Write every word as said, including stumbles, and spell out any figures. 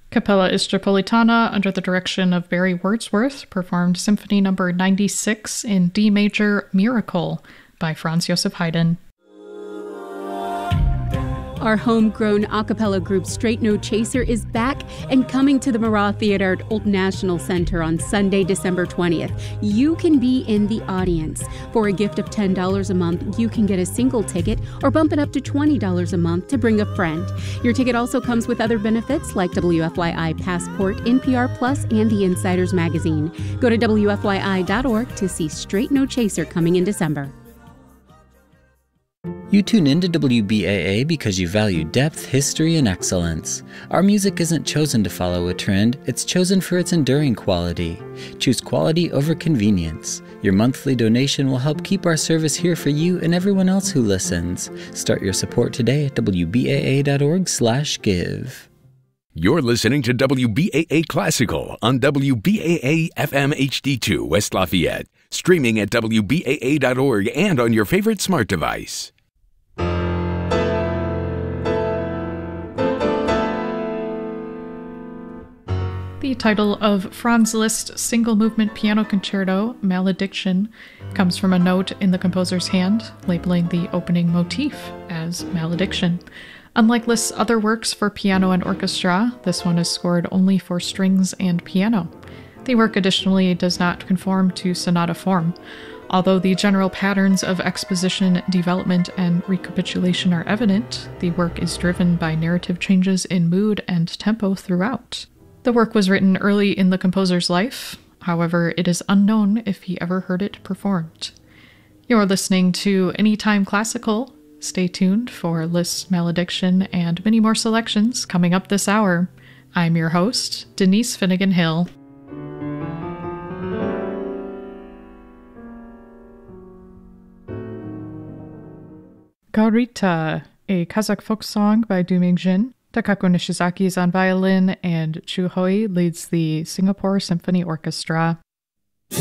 Capella Istropolitana, under the direction of Barry Wordsworth, performed Symphony Number ninety-six in D major, Miracle, by Franz Joseph Haydn. Our homegrown a cappella group Straight No Chaser is back and coming to the Marat Theater at Old National Center on Sunday, December twentieth. You can be in the audience. For a gift of ten dollars a month, you can get a single ticket or bump it up to twenty dollars a month to bring a friend. Your ticket also comes with other benefits like W F Y I Passport, N P R Plus, and the Insiders Magazine. Go to W F Y I dot org to see Straight No Chaser coming in December. You tune into W B A A because you value depth, history, and excellence. Our music isn't chosen to follow a trend, it's chosen for its enduring quality. Choose quality over convenience. Your monthly donation will help keep our service here for you and everyone else who listens. Start your support today at W B A A dot org slash give. You're listening to W B A A Classical on W B A A F M H D two West Lafayette, streaming at W B A A dot org and on your favorite smart device. The title of Franz Liszt's single-movement piano concerto, Malediction, comes from a note in the composer's hand, labeling the opening motif as Malediction. Unlike Liszt's other works for piano and orchestra, this one is scored only for strings and piano. The work additionally does not conform to sonata form. Although the general patterns of exposition, development, and recapitulation are evident, the work is driven by narrative changes in mood and tempo throughout. The work was written early in the composer's life. However, it is unknown if he ever heard it performed. You're listening to Anytime Classical. Stay tuned for Liszt's Malediction and many more selections coming up this hour. I'm your host, Denise Finnegan Hill. Gaurita, a Kazakh folk song by Du Mingjin. Takako Nishizaki is on violin, and Chu Hoi leads the Singapore Symphony Orchestra.